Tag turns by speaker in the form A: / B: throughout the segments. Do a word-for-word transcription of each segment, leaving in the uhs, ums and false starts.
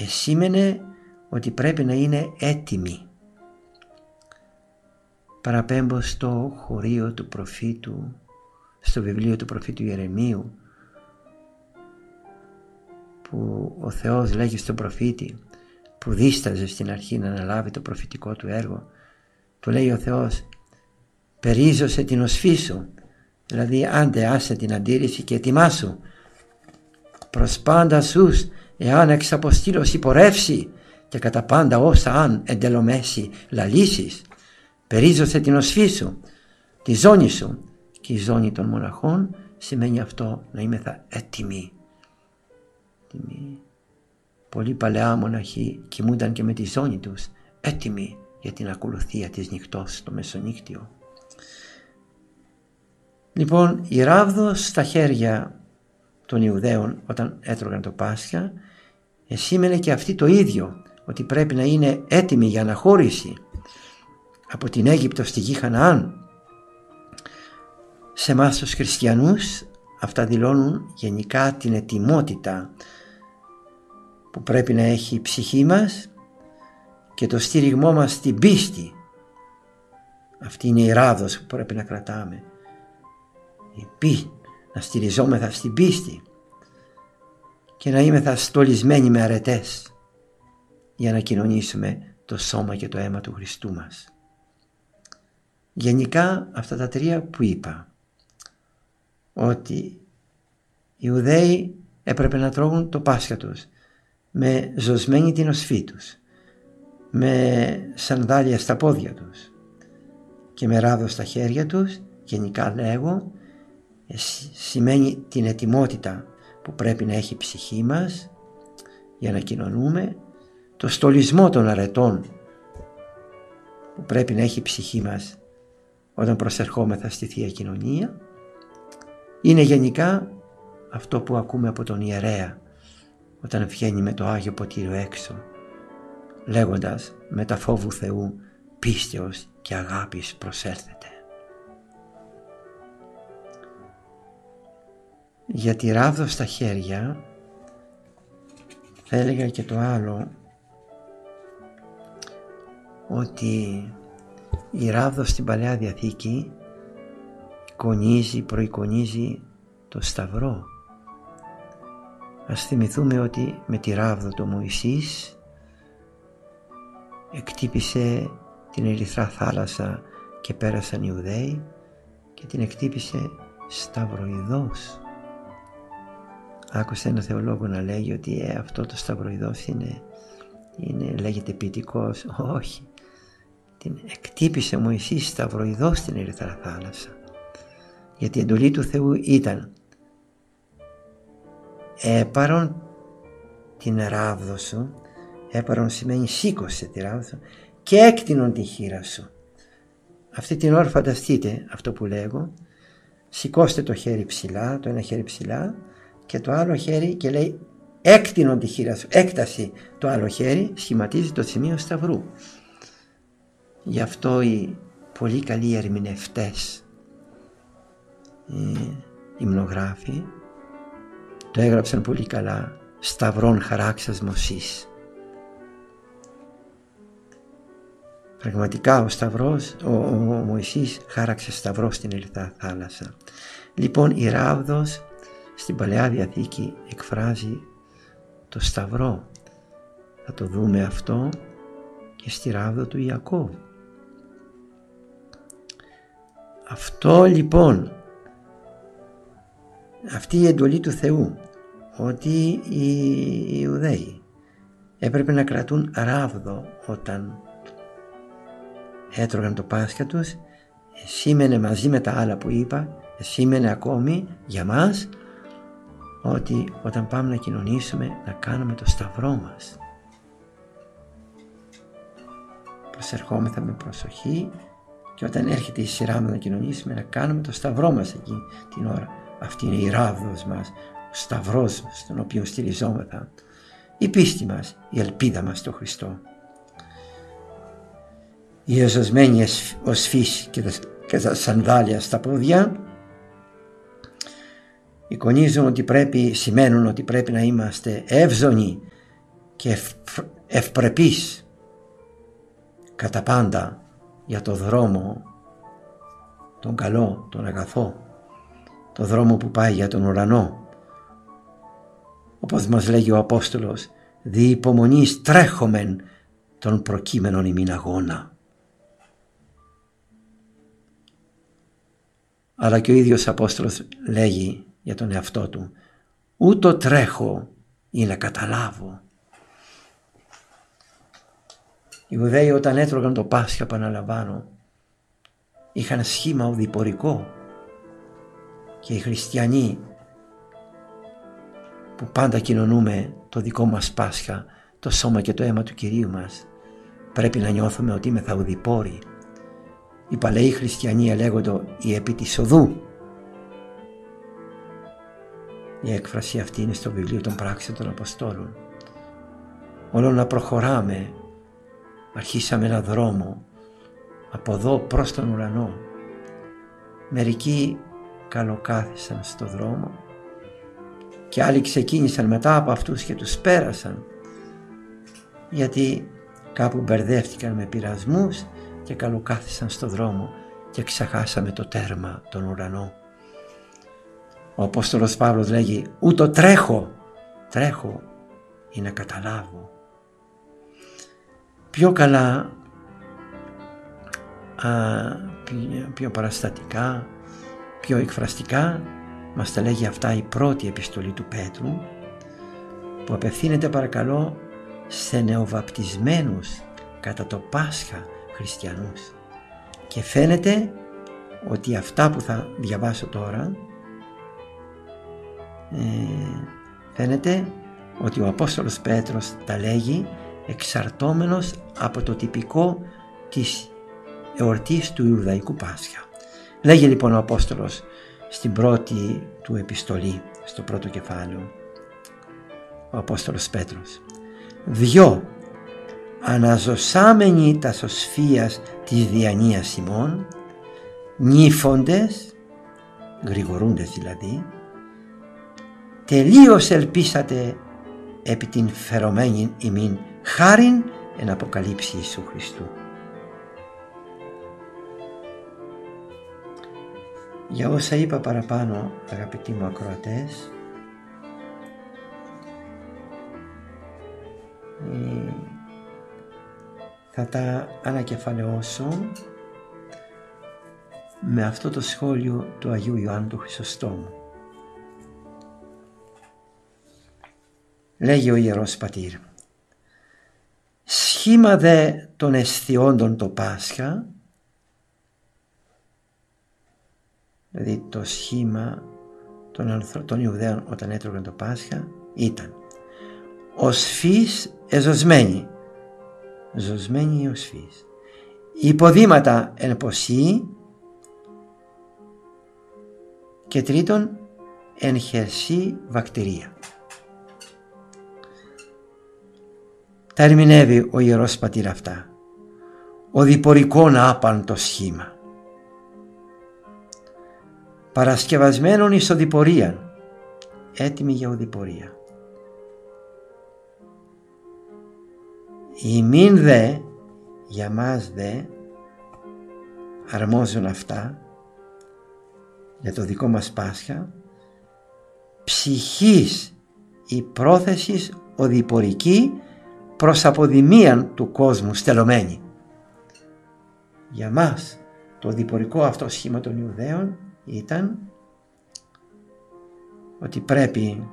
A: Σήμαινε ότι πρέπει να είναι έτοιμοι. Παραπέμπω στο χωρίο του προφήτου, στο βιβλίο του προφήτου Ιερεμίου, που ο Θεός λέγει στον προφήτη, που δίσταζε στην αρχή να αναλάβει το προφητικό του έργο, του λέει ο Θεός, περίζωσε την οσφή σου, δηλαδή άντε άσε την αντίρρηση και ετοιμάσου, προς πάντα σους εάν εξ αποστήλως υπορεύσει και κατά πάντα όσα αν εντελομέσει λαλήσεις, περίζωσε την οσφή σου, τη ζώνη σου, και η ζώνη των μοναχών σημαίνει αυτό, να είμεθα έτοιμοι. Πολύ παλαιά μοναχοί κοιμούνταν και με τη ζώνη τους, έτοιμοι για την ακολουθία της νυχτός στο μεσονύκτιο. Λοιπόν, η ράβδος στα χέρια των Ιουδαίων όταν έτρωγαν το Πάσχα σήμαινε και αυτή το ίδιο, ότι πρέπει να είναι έτοιμοι για αναχώρηση από την Αίγυπτο στη γη Χαναάν. Σε εμάς τους χριστιανούς αυτά δηλώνουν γενικά την ετοιμότητα που πρέπει να έχει η ψυχή μας και το στήριγμό μας στην πίστη. Αυτή είναι η ράβδος που πρέπει να κρατάμε, η πίστη, να στηριζόμεθα στην πίστη και να είμεθα στολισμένοι με αρετές για να κοινωνήσουμε το σώμα και το αίμα του Χριστού μας. Γενικά αυτά τα τρία που είπα, ότι οι Ιουδαίοι έπρεπε να τρώγουν το Πάσχα τους με ζωσμένη την οσφή τους, με σανδάλια στα πόδια τους και με ράβδο στα χέρια τους, γενικά λέγω, σημαίνει την ετοιμότητα που πρέπει να έχει η ψυχή μας για να κοινωνούμε, το στολισμό των αρετών που πρέπει να έχει η ψυχή μας όταν προσερχόμεθα στη Θεία Κοινωνία. Είναι γενικά αυτό που ακούμε από τον ιερέα όταν βγαίνει με το Άγιο Ποτήριο έξω, λέγοντας με τα φόβου Θεού πίστεως και αγάπης προσέλθετε. Για τη ράβδο στα χέρια θα έλεγα και το άλλο, ότι η ράβδο στην Παλαιά Διαθήκη εικονίζει, προεικονίζει το Σταυρό. Ας θυμηθούμε ότι με τη ράβδο το Μωυσής εκτύπησε την Ερυθρά θάλασσα και πέρασαν οι Ιουδαίοι και την εκτύπησε σταυροειδώς. Άκουσα ένα θεολόγο να λέγει ότι ε, αυτό το σταυροειδώς είναι, είναι, λέγεται ποιητικός. Όχι, την εκτύπησε ο Μωυσής σταυροειδώς στην Ερυθρά θάλασσα, γιατί η εντολή του Θεού ήταν έπαρον την ράβδο σου, έπαρον σημαίνει σήκωσε τη ράβδο σου και έκτινον τη χείρα σου. Αυτή την ώρα φανταστείτε αυτό που λέγω, σηκώστε το χέρι ψηλά, το ένα χέρι ψηλά και το άλλο χέρι, και λέει έκτινον τη χείρα σου, έκταση το άλλο χέρι σχηματίζει το σημείο σταυρού. Γι' αυτό οι πολύ καλοί ερμηνευτές, οι υμνογράφοι, το έγραψαν πολύ καλά, σταυρών χαράξας Μωσής. Πραγματικά ο Σταυρός, ο, ο, ο Μωυσής χάραξε σταυρό στην Ερυθρά θάλασσα. Λοιπόν, η ράβδος στην Παλαιά Διαθήκη εκφράζει το Σταυρό. Θα το δούμε αυτό και στη ράβδο του Ιακώβ. Αυτό λοιπόν, αυτή η εντολή του Θεού, ότι οι Ιουδαίοι έπρεπε να κρατούν ράβδο όταν έτρωγαν το Πάσχα τους, σήμαινε μαζί με τα άλλα που είπα, σήμαινε ακόμη για μας ότι όταν πάμε να κοινωνήσουμε να κάνουμε το σταυρό μας. Προσερχόμεθα με προσοχή και όταν έρχεται η σειρά μας να κοινωνήσουμε να κάνουμε το σταυρό μας εκεί την ώρα. Αυτή είναι η ράβδος μας, ο σταυρός στον οποίο στηριζόμεθα, η πίστη μας, η ελπίδα μας στο Χριστό. Η εζωσμένη οσφής και τα σανδάλια στα πόδια εικονίζουν ότι πρέπει, σημαίνουν ότι πρέπει να είμαστε εύζωνοι και ευπρεπής κατά πάντα για το δρόμο τον καλό, τον αγαθό, το δρόμο που πάει για τον ουρανό. Όπως μας λέγει ο Απόστολος, δι' υπομονής τρέχομεν των προκείμενων ημίν αγώνα. Αλλά και ο ίδιος Απόστολος λέγει για τον εαυτό του, ούτω τρέχω ή να καταλάβω. Οι Ιουδαίοι όταν έτρωγαν το Πάσχα, επαναλαμβάνω, είχαν σχήμα οδηπορικό, και οι χριστιανοί που πάντα κοινωνούμε το δικό μας Πάσχα, το σώμα και το αίμα του Κυρίου μας, πρέπει να νιώθουμε ότι είμεθα οδηπόροι. Οι παλαιοί χριστιανοί ελέγονται οι επί της οδού. Η έκφραση αυτή είναι στο βιβλίο των Πράξεων των Αποστόλων. Όλο να προχωράμε, αρχίσαμε ένα δρόμο από εδώ προς τον ουρανό. Μερικοί καλοκάθισαν στο δρόμο και άλλοι ξεκίνησαν μετά από αυτούς και τους πέρασαν, γιατί κάπου μπερδεύτηκαν με πειρασμούς και καλοκάθισαν στο δρόμο και ξεχάσαμε το τέρμα, τον ουρανό. Ο Απόστολος Παύλος λέγει, ούτω τρέχω, τρέχω ή να καταλάβω. Πιο καλά, α, πιο, πιο παραστατικά, πιο εκφραστικά μας τα λέγει αυτά η πρώτη επιστολή του Πέτρου, που απευθύνεται παρακαλώ σε νεοβαπτισμένους κατά το Πάσχα χριστιανούς, και φαίνεται ότι αυτά που θα διαβάσω τώρα ε, φαίνεται ότι ο Απόστολος Πέτρος τα λέγει εξαρτώμενος από το τυπικό της εορτής του Ιουδαϊκού Πάσχα. Λέγει λοιπόν ο Απόστολος στην πρώτη του επιστολή, στο πρώτο κεφάλαιο, ο Απόστολος Πέτρος, «Δυο, αναζωσάμενοι τα σωσφίας της διανοίας ημών, νύφοντες, γρηγορούντες δηλαδή, τελείως ελπίσατε επί την φερωμένη ημίν χάριν εν αποκαλύψει Ιησού Χριστού». Για όσα είπα παραπάνω, αγαπητοί μου ακροατές, θα τα ανακεφαλαιώσω με αυτό το σχόλιο του Αγίου Ιωάννου του Χρυσοστόμου. Λέγει ο Ιερός Πατήρ, «Σχήμα δε των αισθιόντων το Πάσχα», δηλαδή το σχήμα των, ανθρω... των Ιουδαίων όταν έτρωγαν το Πάσχα, ήταν οσφής εζωσμένη, ζωσμένη οσφής, υποδήματα εν ποσί, και τρίτον εν χερσή βακτηρία. Τα ερμηνεύει ο Ιερός Πατήρ αυτά, οδηπορικόν άπαν το σχήμα, παρασκευασμένον εις οδηπορία, έτοιμη για οδηπορία. Ημίν δε, για μας δε, αρμόζουν αυτά, για το δικό μας Πάσχα, ψυχής η πρόθεσης οδηπορική προς αποδημίαν του κόσμου στελωμένη. Για μας το οδηπορικό αυτό σχήμα των Ιουδαίων ήταν ότι πρέπει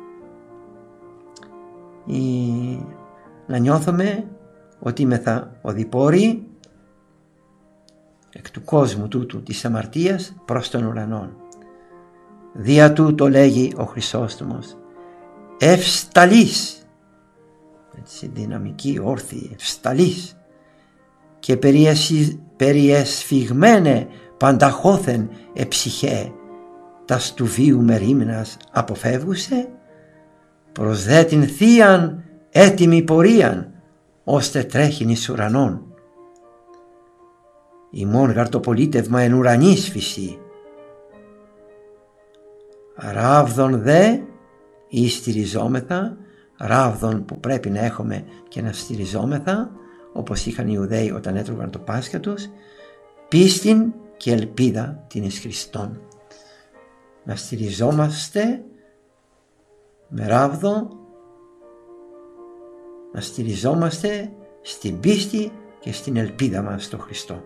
A: η... να νιώθουμε ότι είμεθα οδηπόροι εκ του κόσμου τούτου της αμαρτίας προς τον ουρανόν. Δια του το λέγει ο Χρυσόστομος, ευσταλής, έτσι δυναμική όρθιη, ευσταλής, και περιεσφιγμένε πανταχώθεν εψυχέ, τας του βίου μερίμνας αποφεύγουσε, προς δε την θείαν έτοιμη πορείαν, ώστε τρέχειν εις ουρανόν. Ημών γαρτοπολίτευμα εν ουρανής φυσί, ράβδον δε ή στηριζόμεθα ράβδων που πρέπει να έχουμε και να στηριζόμεθα, όπως είχαν οι Ιουδαίοι όταν έτρωγαν το Πάσχα τους, πίστην και ελπίδα την εις Χριστόν. Να στηριζόμαστε με ράβδο, να στηριζόμαστε στην πίστη και στην ελπίδα μας στο Χριστό.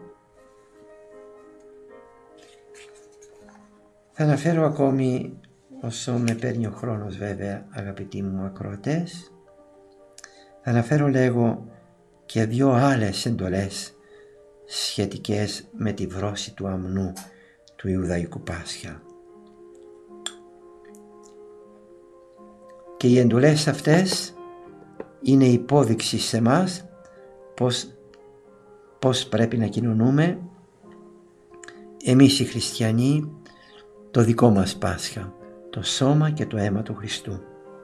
A: Θα αναφέρω ακόμη, όσο με παίρνει ο χρόνος βέβαια, αγαπητοί μου ακροατές, θα αναφέρω λέγω και δύο άλλες εντολές σχετικές με τη βρώση του αμνού του Ιουδαϊκού Πάσχα. Και οι εντολές αυτές είναι υπόδειξη σε μας πως, πως πρέπει να κοινωνούμε εμείς οι χριστιανοί το δικό μας Πάσχα, το σώμα και το αίμα του Χριστού.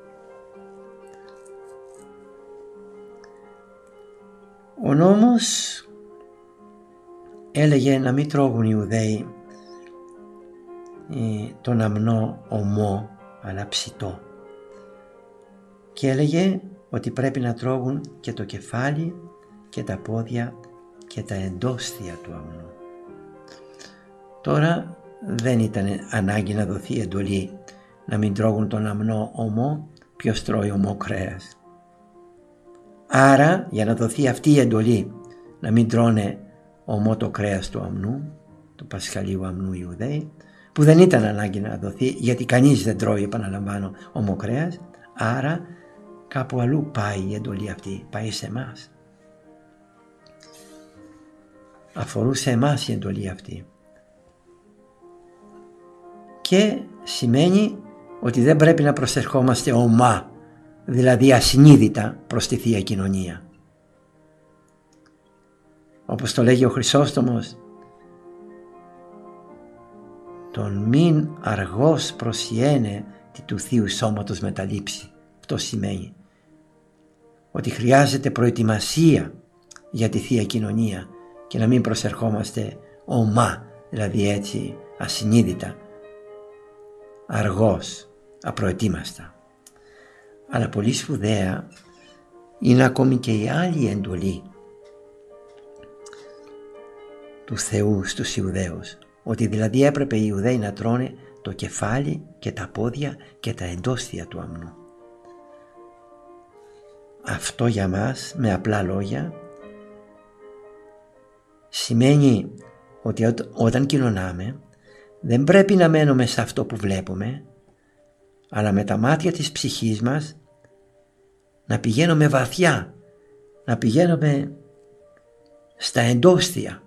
A: Ο νόμος έλεγε να μην τρώγουν οι Ιουδαίοι τον αμνό ομό αλλά ψητό, και έλεγε ότι πρέπει να τρώγουν και το κεφάλι και τα πόδια και τα εντόστια του αμνού. Τώρα δεν ήταν ανάγκη να δοθεί εντολή να μην τρώγουν τον αμνό ομό, ποιος τρώει ομό κρέας. Άρα για να δοθεί αυτή η εντολή να μην τρώνε ομό το κρέας του αμνού, του πασχαλίου αμνού Ιουδαίοι, που δεν ήταν ανάγκη να δοθεί γιατί κανείς δεν τρώει, επαναλαμβάνω, ομό κρέας, άρα κάπου αλλού πάει η εντολή αυτή, πάει σε εμάς. Αφορούσε εμάς η εντολή αυτή. Και σημαίνει ότι δεν πρέπει να προσερχόμαστε ομά, δηλαδή ασυνείδητα προς τη Θεία Κοινωνία. Όπως το λέγει ο Χρυσόστομος, τον μην αργός προσιένε τη του Θείου Σώματος μεταλήψη. Αυτό σημαίνει ότι χρειάζεται προετοιμασία για τη Θεία Κοινωνία και να μην προσερχόμαστε ομά, δηλαδή έτσι ασυνείδητα, αργός, απροετοίμαστα. Αλλά πολύ σπουδαία είναι ακόμη και η άλλη εντολή του Θεού στους Ιουδαίους, ότι δηλαδή έπρεπε οι Ιουδαίοι να τρώνε το κεφάλι και τα πόδια και τα εντόστια του αμνού. Αυτό για μας, με απλά λόγια, σημαίνει ότι όταν κοινωνάμε δεν πρέπει να μένουμε σε αυτό που βλέπουμε, αλλά με τα μάτια της ψυχής μας να πηγαίνουμε βαθιά, να πηγαίνουμε στα εντόστια.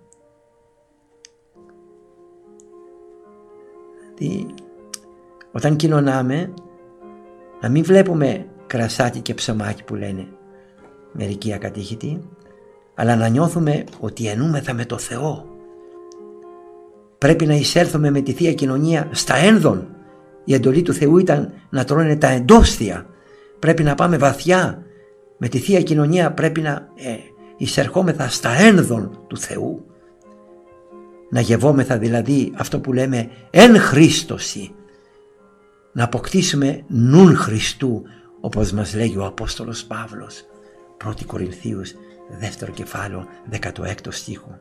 A: Δηλαδή, όταν κοινωνάμε, να μην βλέπουμε κρασάκι και ψωμάκι που λένε μερικοί ακατήχητοι, αλλά να νιώθουμε ότι ενούμεθα με το Θεό. Πρέπει να εισέλθουμε με τη Θεία Κοινωνία στα ένδον. Η εντολή του Θεού ήταν να τρώνε τα εντόστια. Πρέπει να πάμε βαθιά. Με τη Θεία Κοινωνία πρέπει να ε, εισερχόμεθα στα ένδον του Θεού. Να γευόμεθα δηλαδή αυτό που λέμε εν Χριστώσει. Να αποκτήσουμε νουν Χριστού, όπως μας λέγει ο Απόστολος Παύλος, πρώτη Κορινθίους, δεύτερο κεφάλαιο, δέκατο έκτο στίχο.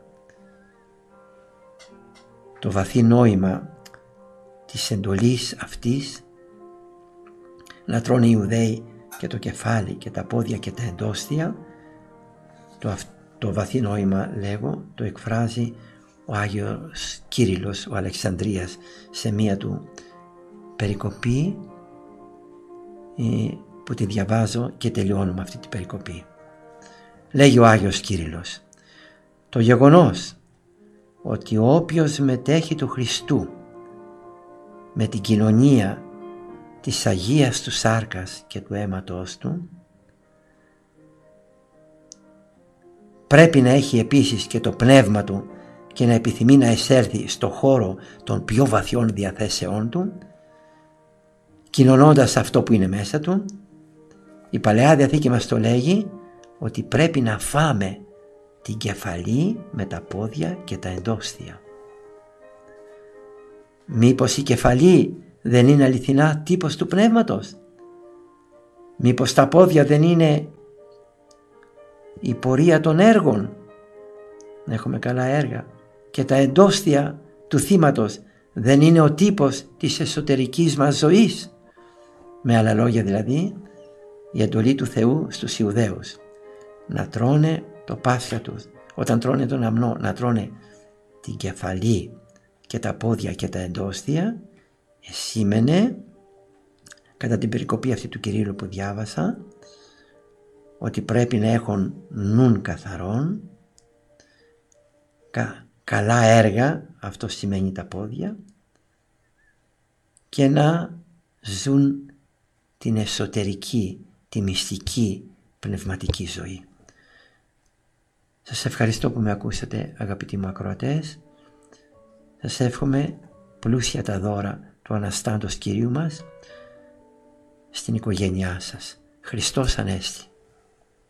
A: Το βαθύ νόημα της εντολής αυτής να τρώνε οι Ιουδαίοι και το κεφάλι και τα πόδια και τα εντόστια, το, το βαθύ νόημα λέγω το εκφράζει ο Άγιος Κύριλλος ο Αλεξανδρίας σε μία του περικοπή που τη διαβάζω και τελειώνω με αυτή την περικοπή. Λέγει ο Άγιος Κύριλλος: το γεγονός ότι όποιος μετέχει του Χριστού με την κοινωνία της Αγίας του Σάρκας και του αίματος του πρέπει να έχει επίσης και το πνεύμα του και να επιθυμεί να εισέλθει στο χώρο των πιο βαθιών διαθέσεών του, κοινωνώντας αυτό που είναι μέσα του. Η Παλαιά Διαθήκη μας το λέγει ότι πρέπει να φάμε την κεφαλή με τα πόδια και τα εντόστια. Μήπως η κεφαλή δεν είναι αληθινά τύπος του πνεύματος? Μήπως τα πόδια δεν είναι η πορεία των έργων? Να έχουμε καλά έργα. Και τα εντόστια του θύματος δεν είναι ο τύπος της εσωτερικής μας ζωής? Με άλλα λόγια δηλαδή, η εντολή του Θεού στους Ιουδαίους να τρώνε το Πάσχα τους, όταν τρώνε τον αμνό, να τρώνε την κεφαλή και τα πόδια και τα εντόστια, σήμαινε, κατά την περικοπή αυτή του Κυρίλλου που διάβασα, ότι πρέπει να έχουν νουν καθαρόν, κα, καλά έργα, αυτό σημαίνει τα πόδια, και να ζουν την εσωτερική, τη μυστική πνευματική ζωή. Σας ευχαριστώ που με ακούσατε, αγαπητοί μου ακροατές. Σας εύχομαι πλούσια τα δώρα του Αναστάντος Κυρίου μας στην οικογένειά σας. Χριστός Ανέστη.